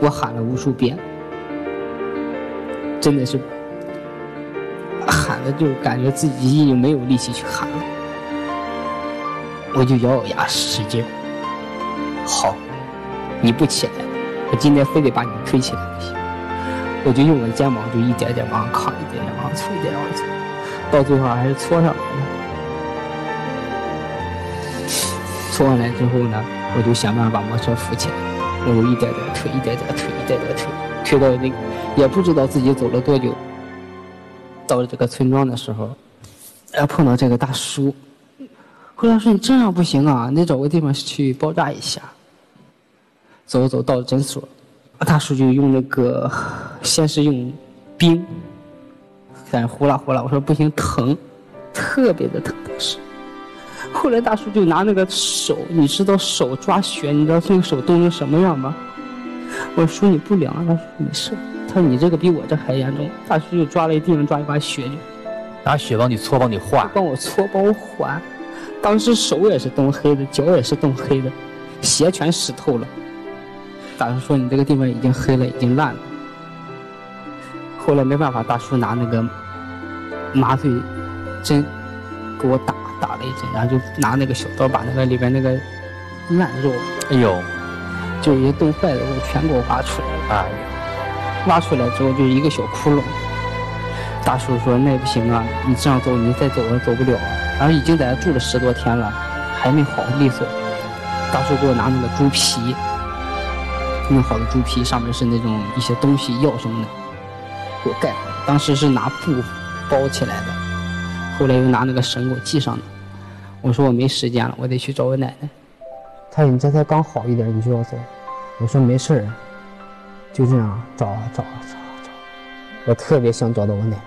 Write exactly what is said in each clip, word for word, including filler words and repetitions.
我喊了无数遍，真的是喊的就感觉自己已经没有力气去喊了，我就咬咬牙使劲，好，你不起来，我今天非得把你推起来不行。我就用我的肩膀就一点点往上扛，一点点往上搓，一点点往上搓，到最后还是搓上来了。搓上来之后呢，我就想办法把摩托车扶起来，我就一点点推，一点点推，一点点推，推到那个也不知道自己走了多久。到了这个村庄的时候，然后碰到这个大叔，后来说你这样不行啊，你找个地方去包扎一下。走走到了诊所，大叔就用那个，先是用冰，在那呼啦呼啦，我说不行，疼，特别的疼当时。后来大叔就拿那个手，你知道手抓血，你知道那个手冻成什么样吗？我说你不凉，他说没事。他说你这个比我这还严重。大叔就抓了一地方抓一把血，就拿血帮你搓，帮你化， 帮我搓，帮我缓。当时手也是冻黑的，脚也是冻黑的，鞋全湿透了。大叔说你这个地方已经黑了，已经烂了。后来没办法，大叔拿那个麻醉针给我打打了一针，然后就拿那个小刀把那个里边那个烂肉， 哎呦， 就已经冻坏的肉全给我挖出来了。 哎呀， 挖出来之后就一个小窟窿。大叔说那不行啊，你这样走你再走我走不了。然后已经在这住了十多天了，还没好利索。大叔给我拿那个猪皮，弄好的猪皮上面是那种一些东西药什么的，给我盖好。当时是拿布包起来的，后来又拿那个绳给我系上的。我说我没时间了，我得去找我奶奶。他说你这才刚好一点你就要走。我说没事儿，就这样找啊找啊找啊找。我特别想找到我奶奶。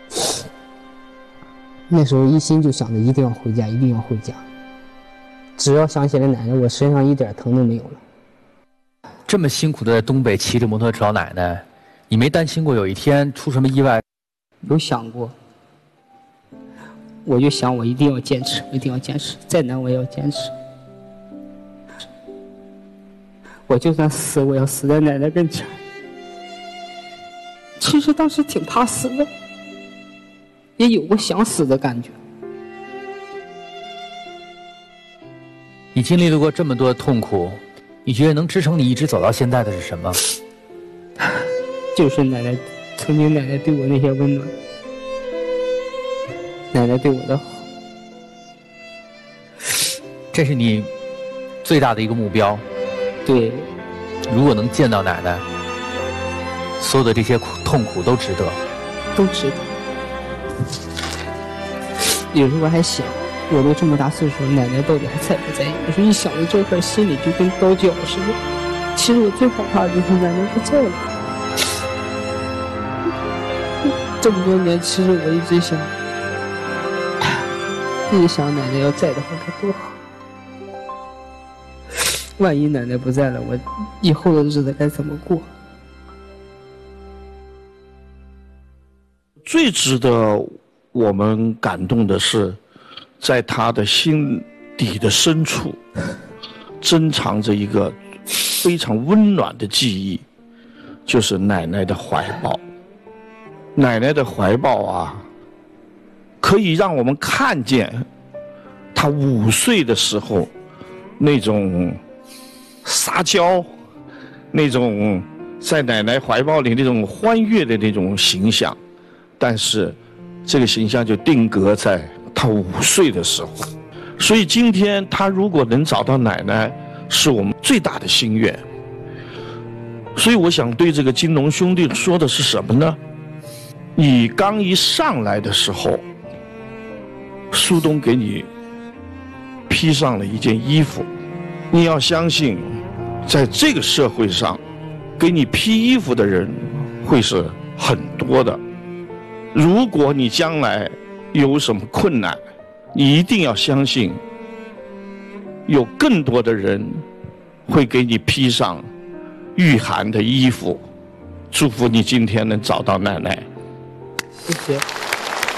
那时候一心就想着一定要回家，一定要回家。只要想起来奶奶，我身上一点疼都没有了。 这么辛苦的在东北骑着摩托车找奶奶，你没担心过有一天出什么意外？ 有想过，我就想我一定要坚持，一定要坚持，再难我也要坚持。我就算死，我要死在奶奶跟前。其实当时挺怕死的，也有过想死的感觉。 你经历了过这么多的痛苦，你觉得能支撑你一直走到现在的是什么？ 就是奶奶，曾经奶奶对我那些温暖，奶奶对我的好。 这是你最大的一个目标。 对， 如果能见到奶奶，所有的这些苦痛苦都值得， 都值得。有时候我还想，我都这么大岁数，奶奶到底还在不在？有时候一想到这块，心里就跟刀绞似的。其实我最害怕的就是奶奶不在了。这么多年，其实我一直想，一直想奶奶要在的话该多好。万一奶奶不在了，我以后的日子该怎么过？ 最值得我们感动的是，在他的心底的深处，珍藏着一个非常温暖的记忆，就是奶奶的怀抱。奶奶的怀抱啊，可以让我们看见她五岁的时候那种撒娇，那种在奶奶怀抱里那种欢悦的那种形象，但是这个形象就定格在她五岁的时候。所以今天她如果能找到奶奶，是我们最大的心愿。所以我想对这个金龙兄弟说的是什么呢？你刚一上来的时候，苏东给你披上了一件衣服，你要相信，在这个社会上，给你披衣服的人会是很多的。如果你将来有什么困难，你一定要相信，有更多的人会给你披上御寒的衣服。祝福你今天能找到奶奶。 谢谢。